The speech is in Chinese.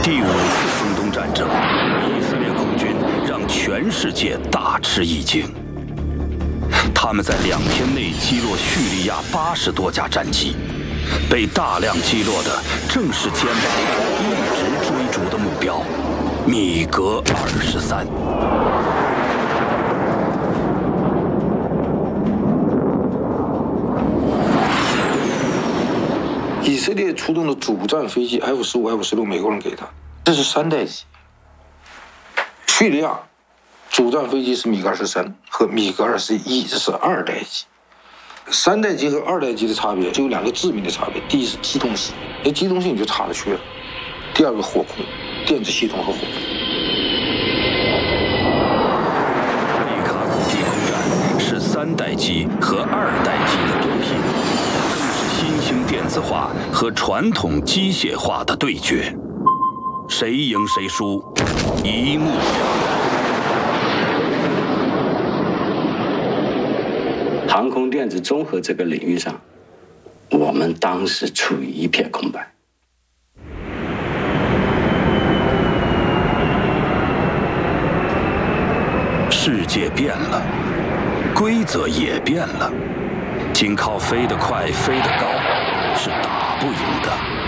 第5次中东战争，以色列空军让全世界大吃一惊。他们在2天内击落叙利亚80多架战机，被大量击落的正是歼八一直追逐的目标——米格23。 以色列出动的主战飞机 F-15、F-16，美国人给他，这是3代机。叙利亚主战飞机是米格23和米格21，这是2代机。3代机和2代机的差别就有2个致命的差别：第一是机动性，机动性就差得去了；第二个火控，电子系统和火控。 伊卡古地空战是3代机和2代机的对拼，更是新兴电子化和传统机械化的对决，谁赢谁输，一目了然。 航空电子综合这个领域上，我们当时处于一片空白。 世界变了，规则也变了，仅靠飞得快、飞得高是打不赢的。